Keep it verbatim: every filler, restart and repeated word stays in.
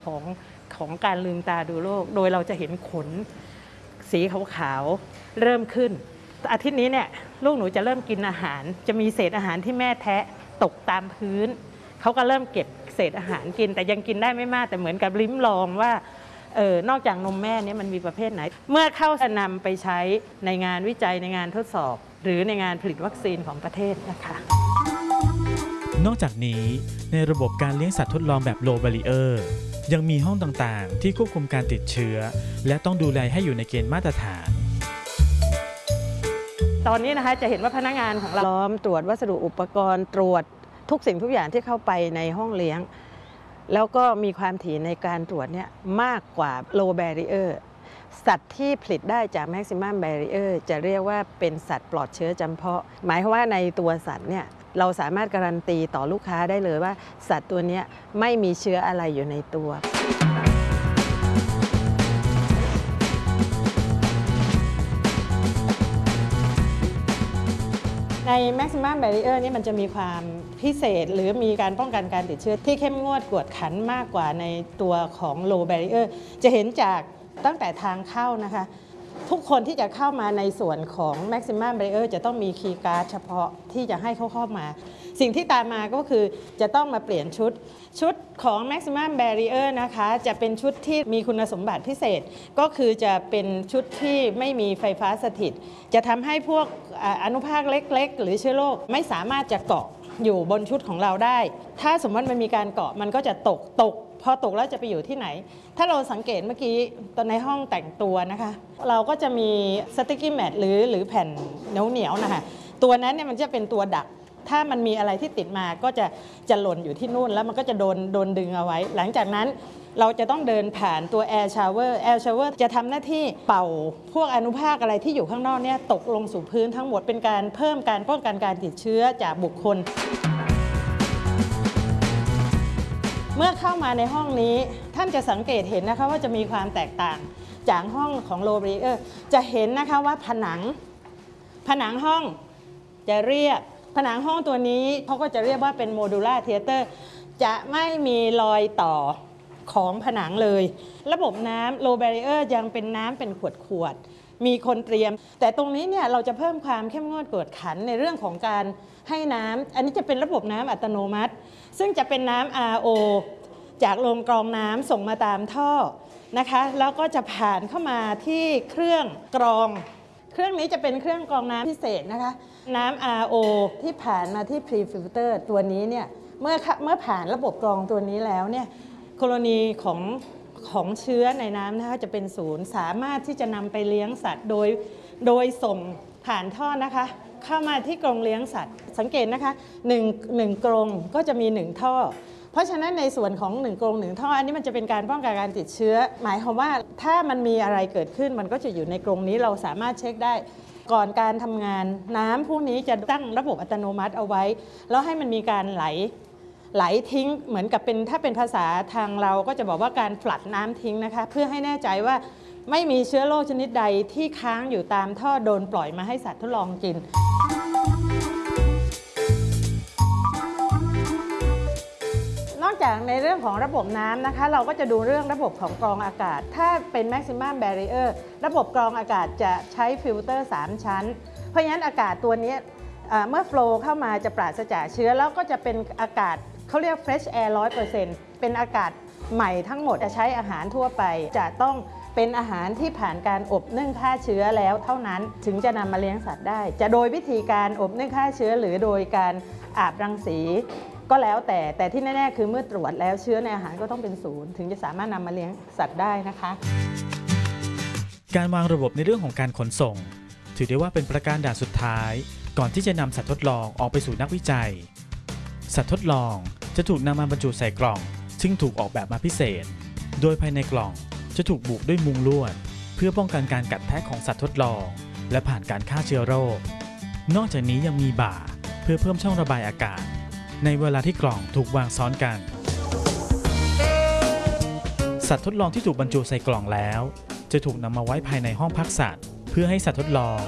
ของของการลืมตาดูโลกโดยเราจะเห็นขนสีขาวๆเริ่มขึ้นอาทิตย์นี้เนี่ยลูกหนูจะเริ่มกินอาหารจะมีเศษอาหารที่แม่แทะตกตามพื้นเขาก็เริ่มเก็บเศษอาหารกินแต่ยังกินได้ไม่มากแต่เหมือนกับลิ้มลองว่าเออนอกจากนมแม่เนี่ยมันมีประเภทไหนเมื่อเข้าจะนำไปใช้ในงานวิจัยในงานทดสอบหรือในงานผลิตวัคซีนของประเทศนะคะนอกจากนี้ในระบบการเลี้ยงสัตว์ทดลองแบบ low barrier ยังมีห้องต่างๆที่ควบคุมการติดเชื้อและต้องดูแลให้อยู่ในเกณฑ์มาตรฐานตอนนี้นะคะจะเห็นว่าพนักงานของเราล้อมตรวจวัสดุอุปกรณ์ตรวจทุกสิ่งทุกอย่างที่เข้าไปในห้องเลี้ยงแล้วก็มีความถี่ในการตรวจเนี่ยมากกว่า low barrier สัตว์ที่ผลิตได้จาก maximum barrier จะเรียกว่าเป็นสัตว์ปลอดเชื้อจำเพาะหมายความว่าในตัวสัตว์เนี่ยเราสามารถการันตีต่อลูกค้าได้เลยว่าสัตว์ตัวนี้ไม่มีเชื้ออะไรอยู่ในตัวใน maximum barrier นี่มันจะมีความพิเศษหรือมีการป้องกันการติดเชื้อที่เข้มงวดกวดขันมากกว่าในตัวของ low barrier จะเห็นจากตั้งแต่ทางเข้านะคะทุกคนที่จะเข้ามาในส่วนของ maximum barrier จะต้องมีคีย์การ์ดเฉพาะที่จะให้เขาเข้ามาสิ่งที่ตามมาก็คือจะต้องมาเปลี่ยนชุดชุดของ maximum barrier นะคะจะเป็นชุดที่มีคุณสมบัติพิเศษก็คือจะเป็นชุดที่ไม่มีไฟฟ้าสถิตจะทำให้พวกอนุภาคเล็กๆหรือเชื้อโรคไม่สามารถจะเกาะอยู่บนชุดของเราได้ถ้าสมมติมันมีการเกาะมันก็จะตกตกพอตกแล้วจะไปอยู่ที่ไหนถ้าเราสังเกตเมื่อกี้ตอนในห้องแต่งตัวนะคะเราก็จะมีสติ๊กกี้แมทหรือหรือแผ่นเหนียวๆนะคะตัวนั้นเนี่ยมันจะเป็นตัวดักถ้ามันมีอะไรที่ติดมาก็จะจะหล่นอยู่ที่นู่นแล้วมันก็จะโดนโดนดึงเอาไว้หลังจากนั้นเราจะต้องเดินผ่านตัว Air Shower Air Shower จะทำหน้าที่เป่าพวกอนุภาคอะไรที่อยู่ข้างนอกเนี่ยตกลงสู่พื้นทั้งหมดเป็นการเพิ่มการป้องกันการติดเชื้อจากบุคคลเมื่อเข้ามาในห้องนี้ท่านจะสังเกตเห็นนะคะว่าจะมีความแตกต่างจากห้องของ low barrier จะเห็นนะคะว่าผนังผนังห้องจะเรียบผนังห้องตัวนี้เขาก็จะเรียกว่าเป็น modular theater จะไม่มีรอยต่อของผนังเลยระบบน้ำ low barrier ยังเป็นน้ำเป็นขวดๆมีคนเตรียมแต่ตรงนี้เนี่ยเราจะเพิ่มความเข้มงวดกวดขันในเรื่องของการให้น้ำอันนี้จะเป็นระบบน้ำอัตโนมัติซึ่งจะเป็นน้ำ อาร์ โอ จากโรงกรองน้ำส่งมาตามท่อนะคะแล้วก็จะผ่านเข้ามาที่เครื่องกรองเครื่องนี้จะเป็นเครื่องกรองน้ำพิเศษนะคะน้ำ อาร์ โอ ที่ผ่านมาที่ pre-filter ตัวนี้เนี่ยเมื่อเมื่อผ่านระบบกรองตัวนี้แล้วเนี่ยกรณีของของเชื้อในน้ำนะคะจะเป็นศูนย์สามารถที่จะนำไปเลี้ยงสัตว์โดยโดยส่งผ่านท่อนะคะเข้ามาที่กรงเลี้ยงสัตว์สังเกตนะคะหนึ่ง หนึ่งกรงก็จะมีหนึ่งท่อเพราะฉะนั้นในส่วนของหนึ่งกรงหนึ่งท่ออันนี้มันจะเป็นการป้องกันการติดเชื้อหมายความว่าถ้ามันมีอะไรเกิดขึ้นมันก็จะอยู่ในกรงนี้เราสามารถเช็คได้ก่อนการทำงานน้ำพวกนี้จะตั้งระบบอัตโนมัติเอาไว้แล้วให้มันมีการไหลไหลทิ้งเหมือนกับเป็นถ้าเป็นภาษาทางเราก็จะบอกว่าการฝลัดน้ำทิ้งนะคะเพื่อให้แน่ใจว่าไม่มีเชื้อโรคชนิดใดที่ค้างอยู่ตามท่อโดนปล่อยมาให้สัตว์ทดลองกินนอกจากในเรื่องของระบบน้ำนะคะเราก็จะดูเรื่องระบบของกรองอากาศถ้าเป็น maximum barrier ระบบกรองอากาศจะใช้ฟิลเตอร์สามชั้นเพราะฉะนั้นอากาศตัวนี้เมื่อโฟลว์เข้ามาจะปราศจากเชื้อแล้วก็จะเป็นอากาศเขาเรียก fresh air ร้อยเปอร์เซ็นต์ เป็นอากาศใหม่ทั้งหมดจะใช้อาหารทั่วไปจะต้องเป็นอาหารที่ผ่านการอบนึ่งฆ่าเชื้อแล้วเท่านั้นถึงจะนำมาเลี้ยงสัตว์ได้จะโดยวิธีการอบนึ่งฆ่าเชื้อหรือโดยการอาบรังสีก็แล้วแต่แต่ที่แน่ๆคือเมื่อตรวจแล้วเชื้อในอาหารก็ต้องเป็นศูนย์ถึงจะสามารถนำมาเลี้ยงสัตว์ได้นะคะการวางระบบในเรื่องของการขนส่งถือได้ว่าเป็นประการด่านสุดท้ายก่อนที่จะนำสัตว์ทดลองออกไปสู่นักวิจัยสัตว์ทดลองจะถูกนำมาบรรจุใส่กล่องซึ่งถูกออกแบบมาพิเศษโดยภายในกล่องจะถูกบุด้วยมุงลวดเพื่อป้องกันการกัดแทะของสัตว์ทดลองและผ่านการฆ่าเชื้อโรคนอกจากนี้ยังมีบ่าเพื่อเพิ่มช่องระบายอากาศในเวลาที่กล่องถูกวางซ้อนกันสัตว์ทดลองที่ถูกบรรจุใส่กล่องแล้วจะถูกนำมาไว้ภายในห้องพักสัตว์เพื่อให้สัตว์ทดลอง